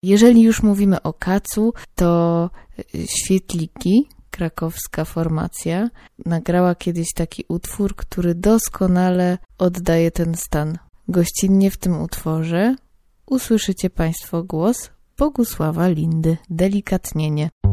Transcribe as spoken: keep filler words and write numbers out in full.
Jeżeli już mówimy o kacu, to Świetliki, krakowska formacja, nagrała kiedyś taki utwór, który doskonale oddaje ten stan. Gościnnie w tym utworze usłyszycie Państwo głos Bogusława Lindy. Delikatnienie.